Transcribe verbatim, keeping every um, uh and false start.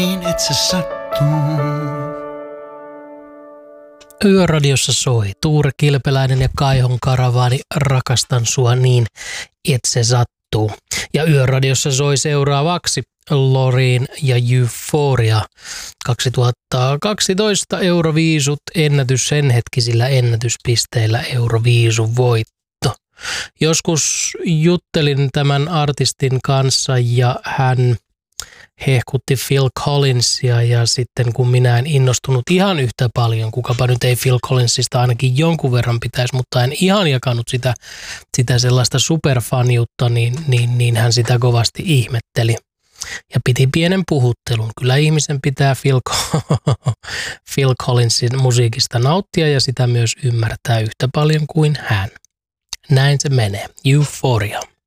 Niin et se sattuu. Yöradiossa soi Tuure Kilpeläinen ja Kaihon Karavaani Rakastan sua niin, et se sattuu. Ja Yöradiossa soi seuraavaksi Loreen ja Euphoria. kaksituhattakaksitoista Euroviisut ennätys sen hetkisillä ennätyspisteillä Euroviisun voitto. Joskus juttelin tämän artistin kanssa ja hän hehkutti Phil Collinsia ja sitten kun minä en innostunut ihan yhtä paljon, kukapa nyt ei Phil Collinsista ainakin jonkun verran pitäisi, mutta en ihan jakanut sitä, sitä sellaista superfaniutta, niin, niin, niin hän sitä kovasti ihmetteli ja piti pienen puhuttelun. Kyllä ihmisen pitää Phil, Phil Collinsin musiikista nauttia ja sitä myös ymmärtää yhtä paljon kuin hän. Näin se menee. Euphoria.